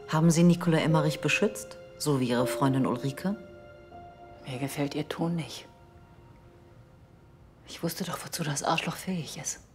Haben Sie Nicola Emmerich beschützt, so wie Ihre Freundin Ulrike? Mir gefällt Ihr Ton nicht. Ich wusste doch, wozu das Arschloch fähig ist.